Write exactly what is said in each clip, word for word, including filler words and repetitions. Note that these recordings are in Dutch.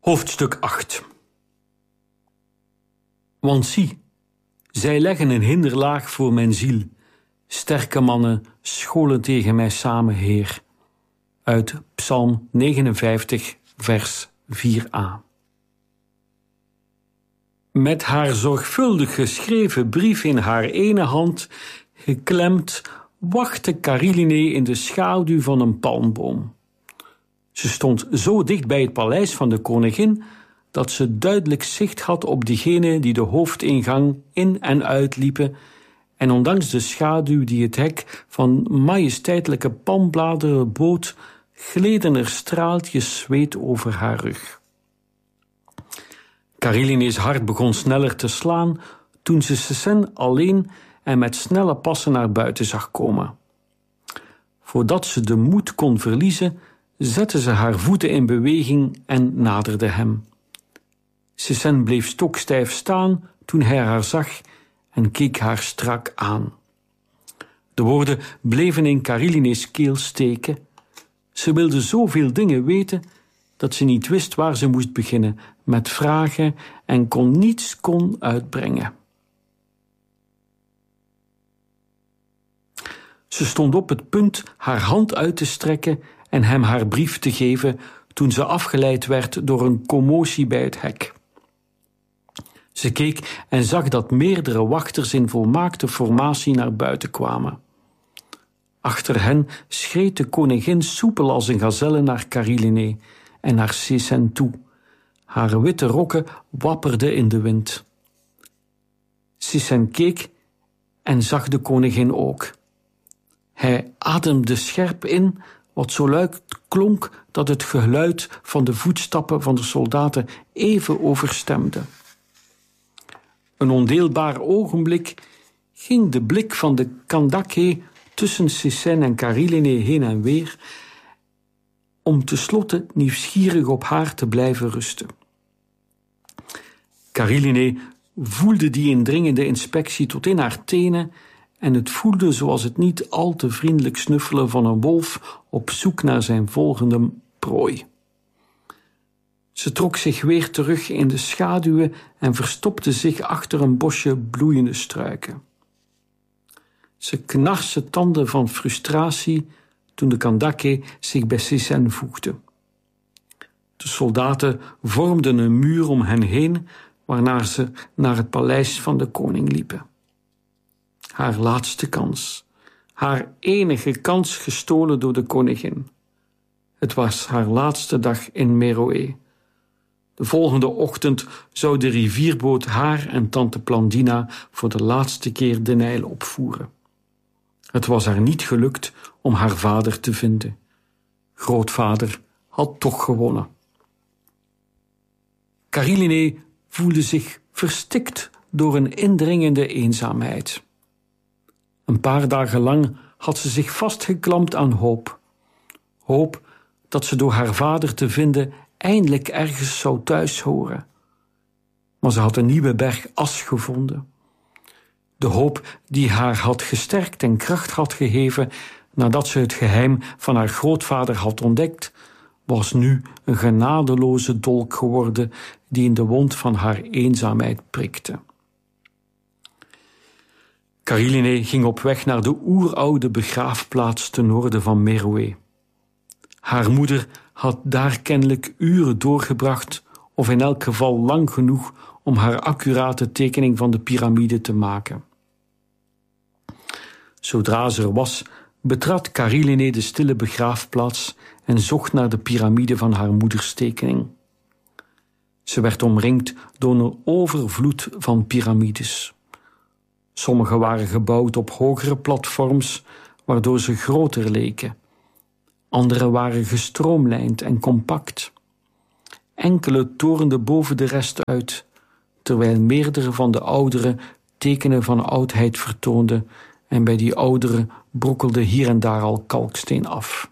Hoofdstuk acht. Want zie, zij leggen een hinderlaag voor mijn ziel. Sterke mannen scholen tegen mij samen, Heer. Uit Psalm negenenvijftig, vers vier a. Met haar zorgvuldig geschreven brief in haar ene hand, geklemd, wachtte Kariline in de schaduw van een palmboom. Ze stond zo dicht bij het paleis van de koningin dat ze duidelijk zicht had op diegenen die de hoofdingang in en uitliepen, en ondanks de schaduw die het hek van majesteitelijke palmbladeren bood, gleden er straaltjes zweet over haar rug. Kariline's hart begon sneller te slaan toen ze Sessène alleen en met snelle passen naar buiten zag komen. Voordat ze de moed kon verliezen, zette ze haar voeten in beweging en naderde hem. Sessène bleef stokstijf staan toen hij haar zag en keek haar strak aan. De woorden bleven in Kariline's keel steken. Ze wilde zoveel dingen weten dat ze niet wist waar ze moest beginnen met vragen en kon niets kon uitbrengen. Ze stond op het punt haar hand uit te strekken en hem haar brief te geven toen ze afgeleid werd door een commotie bij het hek. Ze keek en zag dat meerdere wachters in volmaakte formatie naar buiten kwamen. Achter hen schreed de koningin soepel als een gazelle naar Kariline en naar Sessène toe. Haar witte rokken wapperden in de wind. Sessène keek en zag de koningin ook. Hij ademde scherp in, wat zo luid klonk dat het geluid van de voetstappen van de soldaten even overstemde. Een ondeelbaar ogenblik ging de blik van de Kandake tussen Sessène en Kariline heen en weer, om tenslotte nieuwsgierig op haar te blijven rusten. Kariline voelde die indringende inspectie tot in haar tenen en het voelde zoals het niet al te vriendelijk snuffelen van een wolf op zoek naar zijn volgende prooi. Ze trok zich weer terug in de schaduwen en verstopte zich achter een bosje bloeiende struiken. Ze knarste tanden van frustratie toen de Kandake zich bij Sessène voegde. De soldaten vormden een muur om hen heen, waarna ze naar het paleis van de koning liepen. Haar laatste kans, haar enige kans gestolen door de koningin. Het was haar laatste dag in Meroë. De volgende ochtend zou de rivierboot haar en tante Plandina voor de laatste keer de Nijl opvoeren. Het was haar niet gelukt om haar vader te vinden. Grootvader had toch gewonnen. Kariline voelde zich verstikt door een indringende eenzaamheid. Een paar dagen lang had ze zich vastgeklampt aan hoop. Hoop dat ze door haar vader te vinden eindelijk ergens zou thuis horen. Maar ze had een nieuwe berg as gevonden. De hoop die haar had gesterkt en kracht had gegeven nadat ze het geheim van haar grootvader had ontdekt, was nu een genadeloze dolk geworden die in de wond van haar eenzaamheid prikte. Kariline ging op weg naar de oeroude begraafplaats ten noorden van Meroë. Haar moeder had daar kennelijk uren doorgebracht, of in elk geval lang genoeg om haar accurate tekening van de piramide te maken. Zodra ze er was, betrad Kariline de stille begraafplaats en zocht naar de piramide van haar moeders tekening. Ze werd omringd door een overvloed van piramides. Sommige waren gebouwd op hogere platforms, waardoor ze groter leken. Andere waren gestroomlijnd en compact. Enkele torenden boven de rest uit, terwijl meerdere van de oudere tekenen van oudheid vertoonden en bij die oudere brokkelde hier en daar al kalksteen af.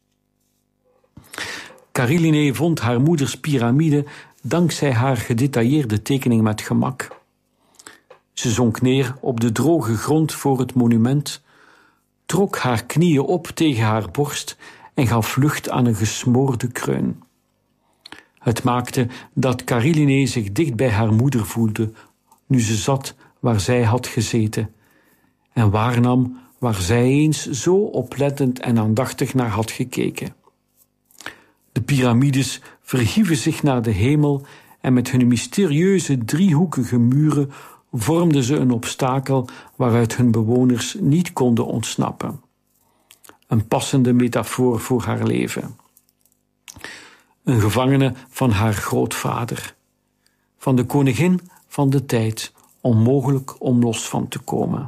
Kariline vond haar moeders piramide dankzij haar gedetailleerde tekening met gemak. Ze zonk neer op de droge grond voor het monument, trok haar knieën op tegen haar borst en gaf lucht aan een gesmoorde kreun. Het maakte dat Karyline zich dicht bij haar moeder voelde, nu ze zat waar zij had gezeten, en waarnam waar zij eens zo oplettend en aandachtig naar had gekeken. De piramides verhieven zich naar de hemel en met hun mysterieuze driehoekige muren vormden ze een obstakel waaruit hun bewoners niet konden ontsnappen. Een passende metafoor voor haar leven. Een gevangene van haar grootvader. Van de koningin van de tijd, onmogelijk om los van te komen.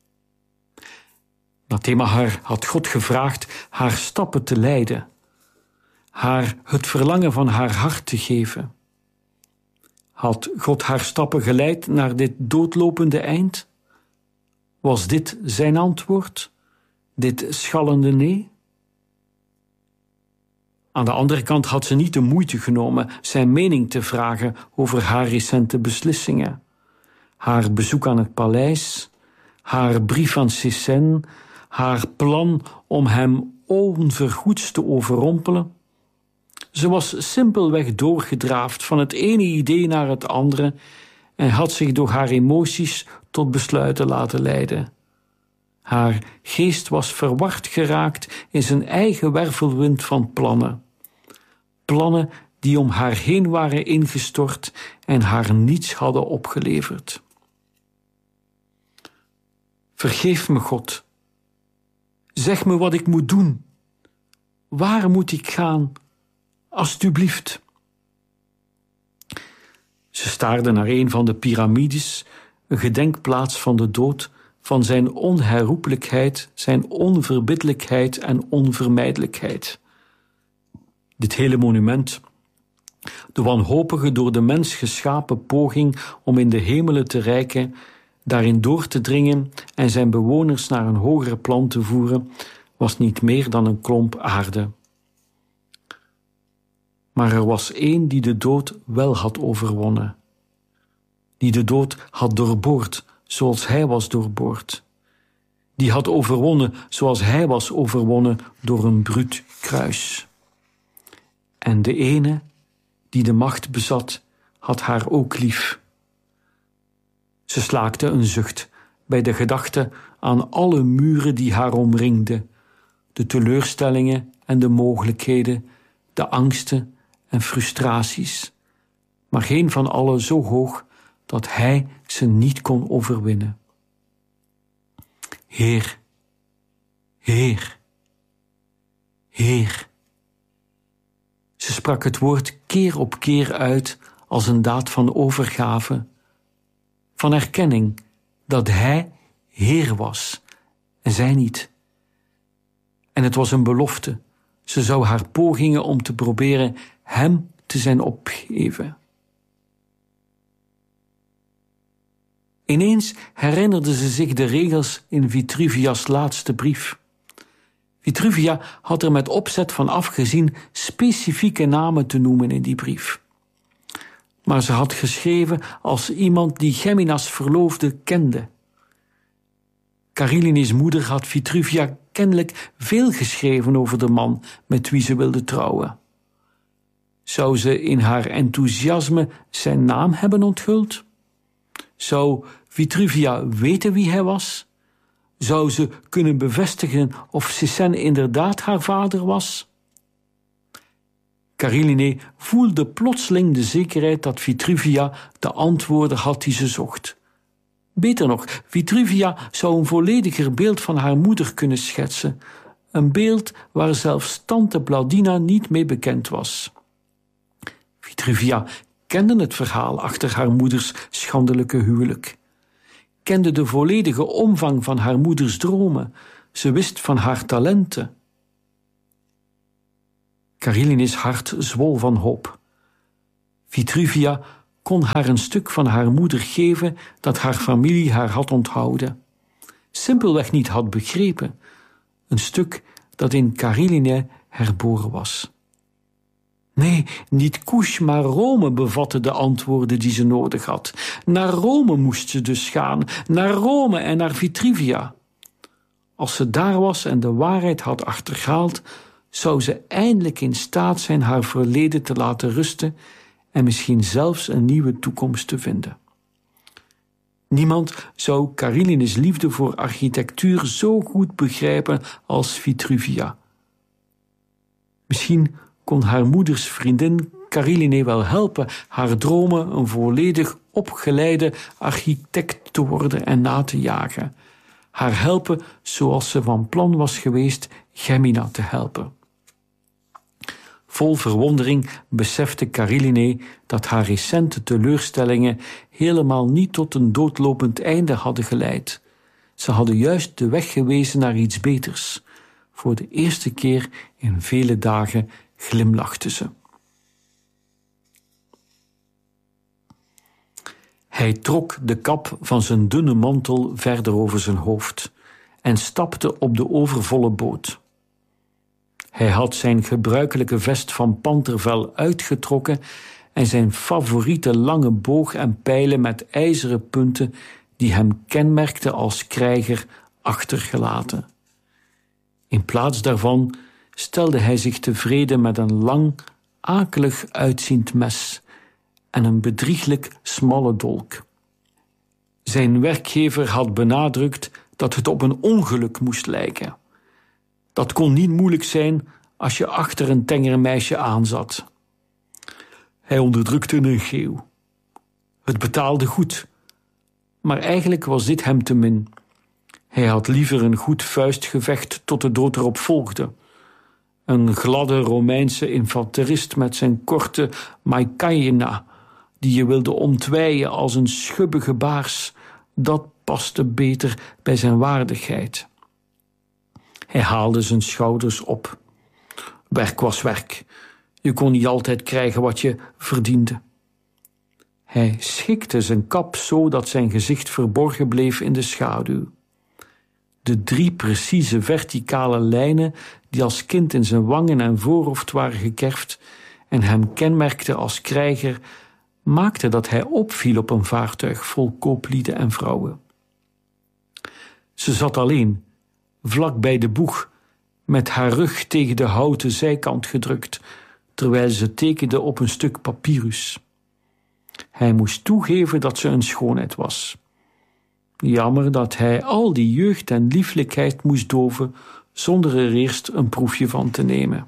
Nathema haar had God gevraagd haar stappen te leiden, haar het verlangen van haar hart te geven. Had God haar stappen geleid naar dit doodlopende eind? Was dit zijn antwoord? Dit schallende nee? Aan de andere kant had ze niet de moeite genomen zijn mening te vragen over haar recente beslissingen. Haar bezoek aan het paleis, haar brief aan Sissen, haar plan om hem onvergoeds te overrompelen. Ze was simpelweg doorgedraafd van het ene idee naar het andere en had zich door haar emoties tot besluiten laten leiden. Haar geest was verward geraakt in zijn eigen wervelwind van plannen. Plannen die om haar heen waren ingestort en haar niets hadden opgeleverd. Vergeef me, God. Zeg me wat ik moet doen. Waar moet ik gaan? Alsjeblieft. Ze staarde naar een van de piramides, een gedenkplaats van de dood, van zijn onherroepelijkheid, zijn onverbiddelijkheid en onvermijdelijkheid. Dit hele monument, de wanhopige door de mens geschapen poging om in de hemelen te reiken, daarin door te dringen en zijn bewoners naar een hoger plan te voeren, was niet meer dan een klomp aarde. Maar er was één die de dood wel had overwonnen. Die de dood had doorboord, zoals hij was doorboord. Die had overwonnen, zoals hij was overwonnen door een bruut kruis. En de ene, die de macht bezat, had haar ook lief. Ze slaakte een zucht bij de gedachte aan alle muren die haar omringden, de teleurstellingen en de mogelijkheden, de angsten en frustraties, maar geen van allen zo hoog dat hij ze niet kon overwinnen. Heer, Heer, Heer. Ze sprak het woord keer op keer uit als een daad van overgave, van erkenning dat hij Heer was en zij niet. En het was een belofte. Ze zou haar pogingen om te proberen hem te zijn opgeven. Ineens herinnerde ze zich de regels in Vitruvia's laatste brief. Vitruvia had er met opzet van afgezien specifieke namen te noemen in die brief. Maar ze had geschreven als iemand die Geminas verloofde kende. Karyline's moeder had Vitruvia kennelijk veel geschreven over de man met wie ze wilde trouwen. Zou ze in haar enthousiasme zijn naam hebben onthuld? Zou Vitruvia weten wie hij was? Zou ze kunnen bevestigen of Sissen inderdaad haar vader was? Karyline voelde plotseling de zekerheid dat Vitruvia de antwoorden had die ze zocht. Beter nog, Vitruvia zou een vollediger beeld van haar moeder kunnen schetsen, een beeld waar zelfs tante Bladina niet mee bekend was. Vitruvia kende het verhaal achter haar moeders schandelijke huwelijk, kende de volledige omvang van haar moeders dromen, ze wist van haar talenten. Karyline's hart zwol van hoop. Vitruvia kon haar een stuk van haar moeder geven dat haar familie haar had onthouden, simpelweg niet had begrepen, een stuk dat in Karyline herboren was. Nee, niet Kush, maar Rome bevatte de antwoorden die ze nodig had. Naar Rome moest ze dus gaan, naar Rome en naar Vitruvia. Als ze daar was en de waarheid had achterhaald, zou ze eindelijk in staat zijn haar verleden te laten rusten en misschien zelfs een nieuwe toekomst te vinden. Niemand zou Kariline's liefde voor architectuur zo goed begrijpen als Vitruvia. Misschien kon haar moeders vriendin Kariline wel helpen haar dromen een volledig opgeleide architect te worden en na te jagen. Haar helpen zoals ze van plan was geweest Gemina te helpen. Vol verwondering besefte Kariline dat haar recente teleurstellingen helemaal niet tot een doodlopend einde hadden geleid. Ze hadden juist de weg gewezen naar iets beters. Voor de eerste keer in vele dagen glimlachte ze. Hij trok de kap van zijn dunne mantel verder over zijn hoofd en stapte op de overvolle boot. Hij had zijn gebruikelijke vest van pantervel uitgetrokken en zijn favoriete lange boog en pijlen met ijzeren punten die hem kenmerkten als krijger achtergelaten. In plaats daarvan stelde hij zich tevreden met een lang, akelig uitziend mes en een bedrieglijk smalle dolk. Zijn werkgever had benadrukt dat het op een ongeluk moest lijken. Dat kon niet moeilijk zijn als je achter een tenger meisje aanzat. Hij onderdrukte een geeuw. Het betaalde goed, maar eigenlijk was dit hem te min. Hij had liever een goed vuistgevecht tot de dood erop volgde. Een gladde Romeinse infanterist met zijn korte maikaina, die je wilde ontwijen als een schubbige baars, dat paste beter bij zijn waardigheid. Hij haalde zijn schouders op. Werk was werk. Je kon niet altijd krijgen wat je verdiende. Hij schikte zijn kap zo dat zijn gezicht verborgen bleef in de schaduw. De drie precieze verticale lijnen die als kind in zijn wangen en voorhoofd waren gekerfd en hem kenmerkten als krijger, maakten dat hij opviel op een vaartuig vol kooplieden en vrouwen. Ze zat alleen, vlak bij de boeg, met haar rug tegen de houten zijkant gedrukt, terwijl ze tekende op een stuk papyrus. Hij moest toegeven dat ze een schoonheid was. Jammer dat hij al die jeugd en lieflijkheid moest doven zonder er eerst een proefje van te nemen.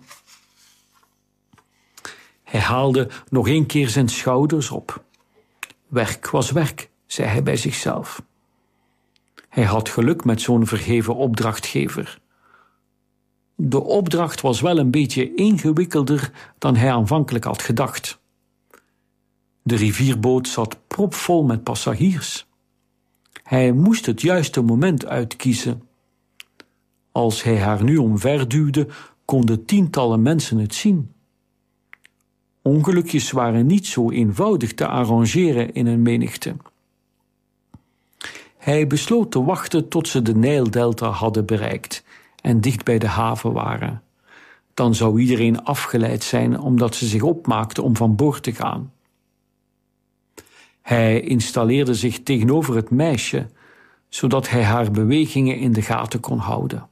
Hij haalde nog een keer zijn schouders op. Werk was werk, zei hij bij zichzelf. Hij had geluk met zo'n vergeven opdrachtgever. De opdracht was wel een beetje ingewikkelder dan hij aanvankelijk had gedacht. De rivierboot zat propvol met passagiers. Hij moest het juiste moment uitkiezen. Als hij haar nu omverduwde, konden tientallen mensen het zien. Ongelukjes waren niet zo eenvoudig te arrangeren in een menigte. Hij besloot te wachten tot ze de Nijldelta hadden bereikt en dicht bij de haven waren. Dan zou iedereen afgeleid zijn omdat ze zich opmaakten om van boord te gaan. Hij installeerde zich tegenover het meisje, zodat hij haar bewegingen in de gaten kon houden.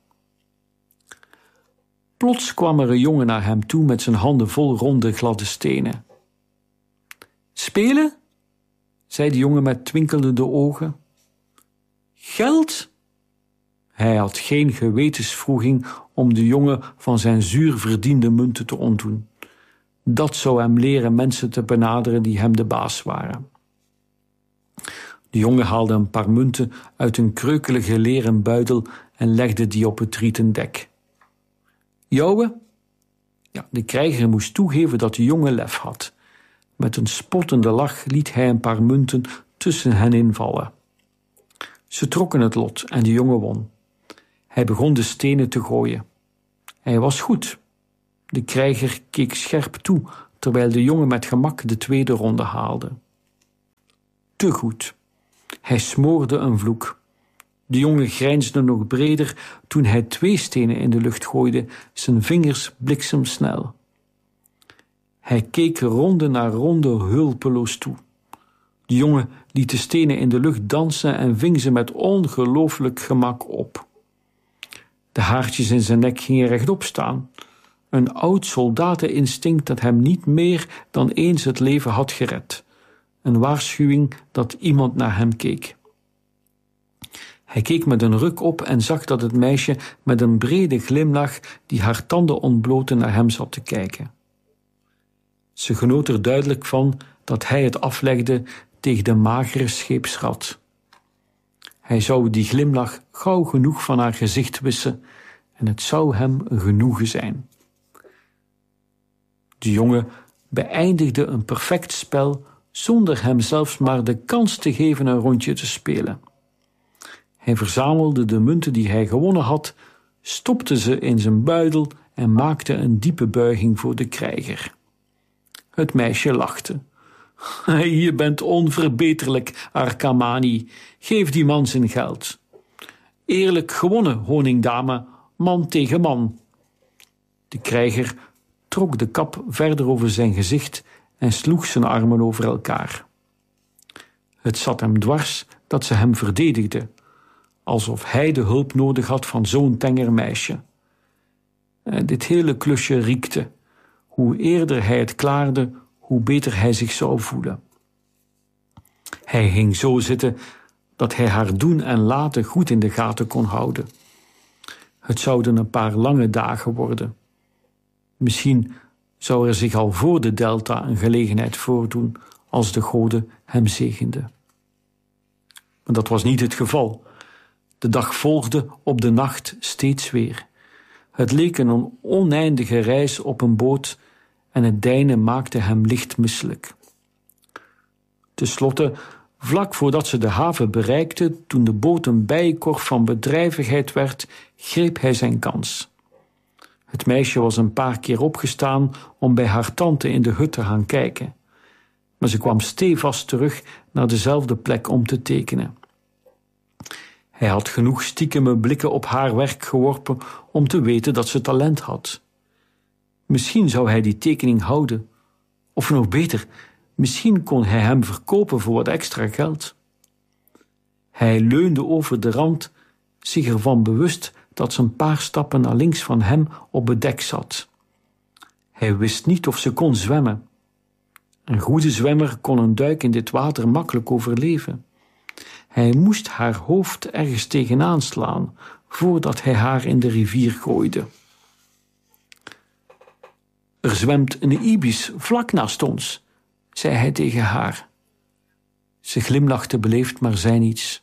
Plots kwam er een jongen naar hem toe met zijn handen vol ronde, gladde stenen. Spelen? Zei de jongen met twinkelende ogen. Geld? Hij had geen gewetenswroeging om de jongen van zijn zuur verdiende munten te ontdoen. Dat zou hem leren mensen te benaderen die hem de baas waren. De jongen haalde een paar munten uit een kreukelige leren buidel en legde die op het rieten dek. Jouwe? Ja, de krijger moest toegeven dat de jongen lef had. Met een spottende lach liet hij een paar munten tussen hen invallen. Ze trokken het lot en de jongen won. Hij begon de stenen te gooien. Hij was goed. De krijger keek scherp toe, terwijl de jongen met gemak de tweede ronde haalde. Te goed. Hij smoorde een vloek. De jongen grijnsde nog breder toen hij twee stenen in de lucht gooide, zijn vingers bliksemsnel. Hij keek ronde na ronde hulpeloos toe. De jongen liet de stenen in de lucht dansen en ving ze met ongelooflijk gemak op. De haartjes in zijn nek gingen rechtop staan. Een oud soldateninstinct dat hem niet meer dan eens het leven had gered. Een waarschuwing dat iemand naar hem keek. Hij keek met een ruk op en zag dat het meisje met een brede glimlach die haar tanden ontblootte naar hem zat te kijken. Ze genoot er duidelijk van dat hij het aflegde tegen de magere scheepsrat. Hij zou die glimlach gauw genoeg van haar gezicht wissen en het zou hem een genoegen zijn. De jongen beëindigde een perfect spel zonder hem zelfs maar de kans te geven een rondje te spelen. Hij verzamelde de munten die hij gewonnen had, stopte ze in zijn buidel en maakte een diepe buiging voor de krijger. Het meisje lachte. Je bent onverbeterlijk, Arkamani. Geef die man zijn geld. Eerlijk gewonnen, honingdame, man tegen man. De krijger trok de kap verder over zijn gezicht en sloeg zijn armen over elkaar. Het zat hem dwars dat ze hem verdedigde, alsof hij de hulp nodig had van zo'n tenger meisje. En dit hele klusje riekte. Hoe eerder hij het klaarde, hoe beter hij zich zou voelen. Hij ging zo zitten dat hij haar doen en laten goed in de gaten kon houden. Het zouden een paar lange dagen worden. Misschien zou er zich al voor de delta een gelegenheid voordoen als de goden hem zegenden. Maar dat was niet het geval. De dag volgde op de nacht steeds weer. Het leek een oneindige reis op een boot en het deinen maakte hem licht misselijk. Ten slotte, vlak voordat ze de haven bereikten, toen de boot een bijenkorf van bedrijvigheid werd, greep hij zijn kans. Het meisje was een paar keer opgestaan om bij haar tante in de hut te gaan kijken, maar ze kwam stevast terug naar dezelfde plek om te tekenen. Hij had genoeg stiekeme blikken op haar werk geworpen om te weten dat ze talent had. Misschien zou hij die tekening houden. Of nog beter, misschien kon hij hem verkopen voor wat extra geld. Hij leunde over de rand, zich ervan bewust dat ze een paar stappen naar links van hem op het dek zat. Hij wist niet of ze kon zwemmen. Een goede zwemmer kon een duik in dit water makkelijk overleven. Hij moest haar hoofd ergens tegenaan slaan voordat hij haar in de rivier gooide. Er zwemt een ibis vlak naast ons, zei hij tegen haar. Ze glimlachte beleefd, maar zei niets.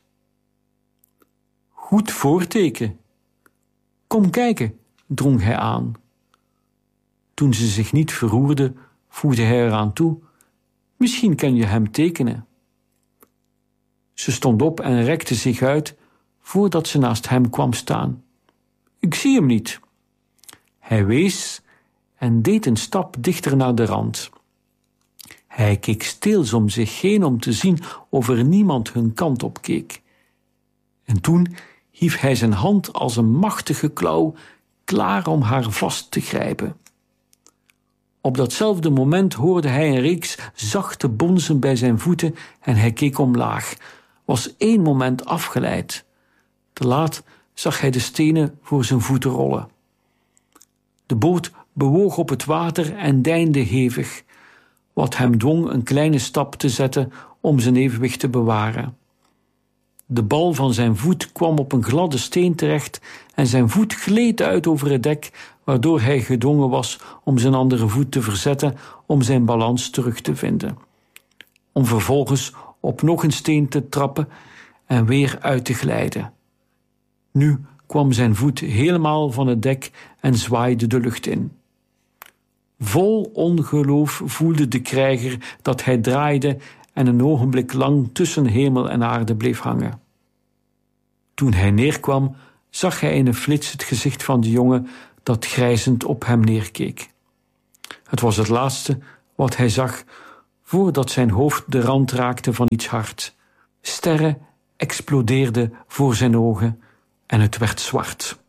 Goed voorteken. Kom kijken, drong hij aan. Toen ze zich niet verroerde, voegde hij eraan toe. Misschien kan je hem tekenen. Ze stond op en rekte zich uit voordat ze naast hem kwam staan. Ik zie hem niet. Hij wees en deed een stap dichter naar de rand. Hij keek steeds om zich heen om te zien of er niemand hun kant op keek. En toen hief hij zijn hand als een machtige klauw klaar om haar vast te grijpen. Op datzelfde moment hoorde hij een reeks zachte bonzen bij zijn voeten en hij keek omlaag, was één moment afgeleid. Te laat zag hij de stenen voor zijn voeten rollen. De boot bewoog op het water en deinde hevig, wat hem dwong een kleine stap te zetten om zijn evenwicht te bewaren. De bal van zijn voet kwam op een gladde steen terecht en zijn voet gleed uit over het dek, waardoor hij gedwongen was om zijn andere voet te verzetten om zijn balans terug te vinden. Om vervolgens op nog een steen te trappen en weer uit te glijden. Nu kwam zijn voet helemaal van het dek en zwaaide de lucht in. Vol ongeloof voelde de krijger dat hij draaide en een ogenblik lang tussen hemel en aarde bleef hangen. Toen hij neerkwam, zag hij in een flits het gezicht van de jongen dat grijzend op hem neerkeek. Het was het laatste wat hij zag voordat zijn hoofd de rand raakte van iets hard. Sterren explodeerden voor zijn ogen en het werd zwart.